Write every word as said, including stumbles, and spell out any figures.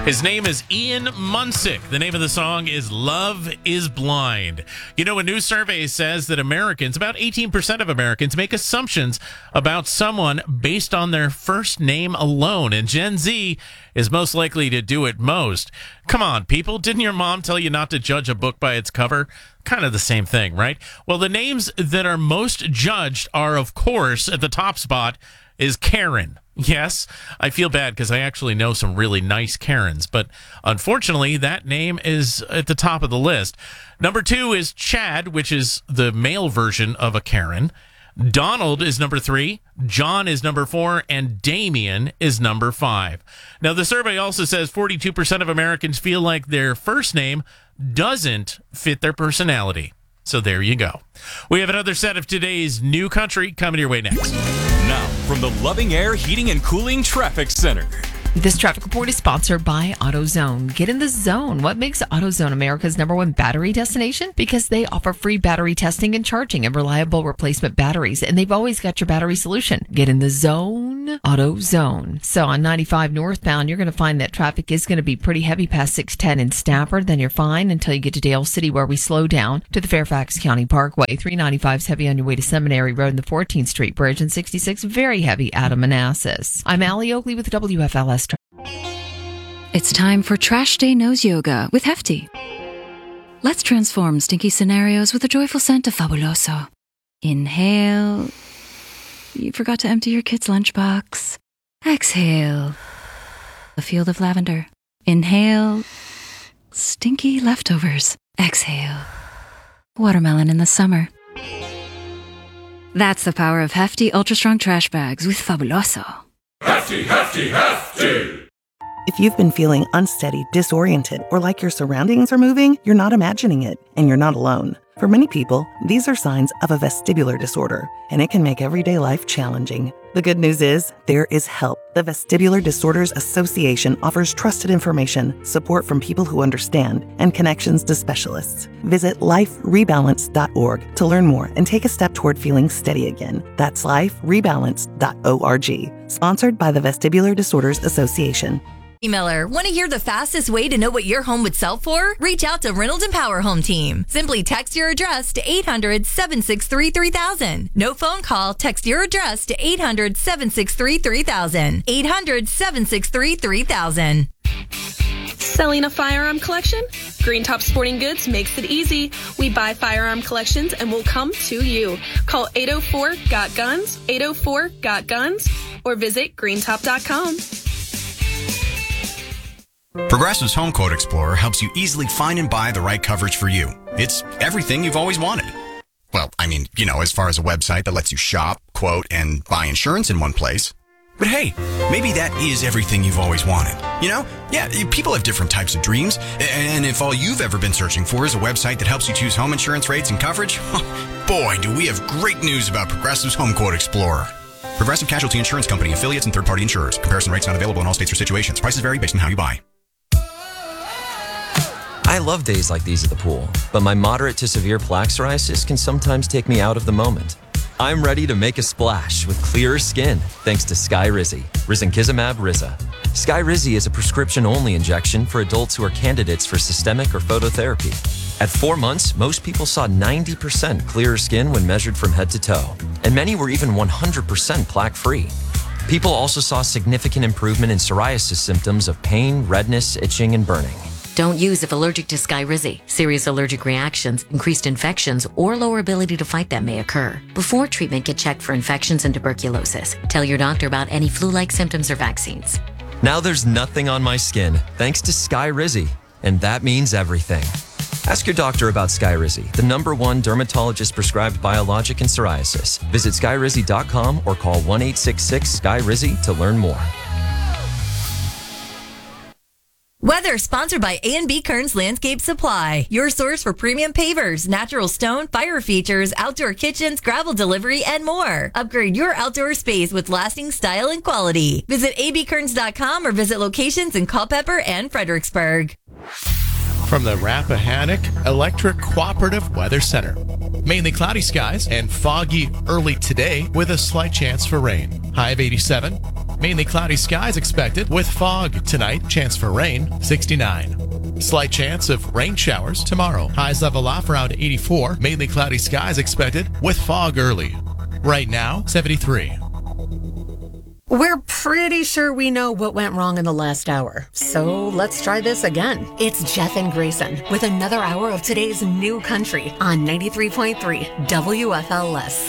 His name is Ian Munsick. The name of the song is Love is Blind. You know, a new survey says that Americans, about eighteen percent of Americans, make assumptions about someone based on their first name alone, and Gen Z is most likely to do it most. Come on, people. Didn't your mom tell you not to judge a book by its cover? Kind of the same thing, right? Well, the names that are most judged are, of course, at the top spot is Karen. Yes, I feel bad because I actually know some really nice Karens, but unfortunately, that name is at the top of the list. Number two is Chad, which is the male version of a Karen. Donald is number three, John is number four, and Damien is number five. Now, the survey also says forty-two percent of Americans feel like their first name doesn't fit their personality. So there you go. We have another set of today's New Country coming your way next. Now, from the Loving Air Heating and Cooling Traffic Center. This traffic report is sponsored by AutoZone. Get in the zone. What makes AutoZone America's number one battery destination? Because they offer free battery testing and charging and reliable replacement batteries, and they've always got your battery solution. Get in the zone, AutoZone. So on ninety-five northbound, you're going to find that traffic is going to be pretty heavy past six ten in Stafford. Then you're fine until you get to Dale City, where we slow down to the Fairfax County Parkway. three ninety-five is heavy on your way to Seminary Road and the fourteenth Street Bridge, and sixty-six very heavy out of Manassas. I'm Allie Oakley with W F L S. It's time for Trash Day Nose Yoga with Hefty. Let's transform stinky scenarios with a joyful scent of Fabuloso. Inhale. You forgot to empty your kid's lunchbox. Exhale. A field of lavender. Inhale. Stinky leftovers. Exhale. Watermelon in the summer. That's the power of Hefty Ultra Strong Trash Bags with Fabuloso. Hefty, hefty, hefty! If you've been feeling unsteady, disoriented, or like your surroundings are moving, you're not imagining it, and you're not alone. For many people, these are signs of a vestibular disorder, and it can make everyday life challenging. The good news is, there is help. The Vestibular Disorders Association offers trusted information, support from people who understand, and connections to specialists. Visit life rebalance dot org to learn more and take a step toward feeling steady again. That's life rebalance dot org. Sponsored by the Vestibular Disorders Association. Miller, want to hear the fastest way to know what your home would sell for? Reach out to Reynolds and Power Home Team. Simply text your address to eight hundred, seven six three, three thousand. No phone call. Text your address to eight hundred, seven six three, three thousand. eight hundred, seven six three, three thousand. Selling a firearm collection? Green Top Sporting Goods makes it easy. We buy firearm collections and will come to you. Call eight oh four, G O T guns, eight oh four, G O T guns, or visit green top dot com. Progressive's Home Quote Explorer helps you easily find and buy the right coverage for you. It's everything you've always wanted. Well, I mean, you know, as far as a website that lets you shop, quote, and buy insurance in one place. But hey, maybe that is everything you've always wanted. You know? Yeah, people have different types of dreams. And if all you've ever been searching for is a website that helps you choose home insurance rates and coverage, boy, do we have great news about Progressive's Home Quote Explorer. Progressive Casualty Insurance Company, affiliates, and third-party insurers. Comparison rates not available in all states or situations. Prices vary based on how you buy. I love days like these at the pool, but my moderate to severe plaque psoriasis can sometimes take me out of the moment. I'm ready to make a splash with clearer skin thanks to Skyrizi, Risankizumab Riza. Skyrizi is a prescription-only injection for adults who are candidates for systemic or phototherapy. At four months, most people saw ninety percent clearer skin when measured from head to toe, and many were even one hundred percent plaque-free. People also saw significant improvement in psoriasis symptoms of pain, redness, itching, and burning. Don't use if allergic to Skyrizi. Serious allergic reactions, increased infections, or lower ability to fight them may occur. Before treatment, get checked for infections and tuberculosis. Tell your doctor about any flu-like symptoms or vaccines. Now there's nothing on my skin thanks to Skyrizi, and that means everything. Ask your doctor about Skyrizi, the number one dermatologist-prescribed biologic in psoriasis. Visit skyrizi dot com or call one eight six six, S K Y R I Z Y to learn more. Weather sponsored by A and B Kearns Landscape Supply, your source for premium pavers, natural stone, fire features, outdoor kitchens, gravel delivery, and more. Upgrade your outdoor space with lasting style and quality. Visit a b kearns dot com or visit locations in Culpeper and Fredericksburg. From the Rappahannock Electric Cooperative Weather Center. Mainly cloudy skies and foggy early today with a slight chance for rain. High of eighty-seven. Mainly cloudy skies expected with fog tonight. Chance for rain, sixty-nine. Slight chance of rain showers tomorrow. Highs level off around eighty-four. Mainly cloudy skies expected with fog early. Right now, seventy-three. We're pretty sure we know what went wrong in the last hour, so let's try this again. It's Jeff and Grayson with another hour of today's new country on ninety-three point three W F L S.